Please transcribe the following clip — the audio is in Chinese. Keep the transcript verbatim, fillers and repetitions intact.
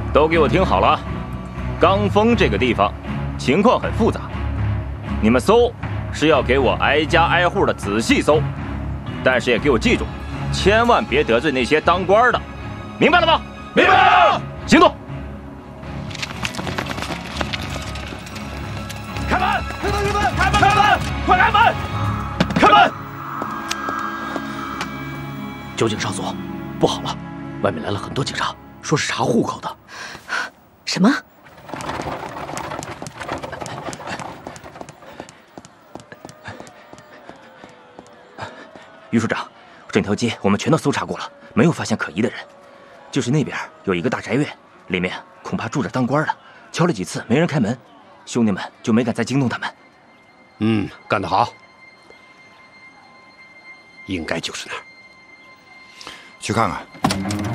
都给我听好了啊！罡峰这个地方情况很复杂，你们搜是要给我挨家挨户的仔细搜，但是也给我记住，千万别得罪那些当官的，明白了吗？ 明白了。 行动！ 开门！开门！开门！开门！开门！快开门！开门！ 酒井少佐，不好了，外面来了很多警察，说是查户口的。 什么？ 于署长，整条街我们全都搜查过了，没有发现可疑的人。就是那边有一个大宅院，里面恐怕住着当官的，敲了几次没人开门，兄弟们就没敢再惊动他们。 嗯，干得好，应该就是那儿。 去看看。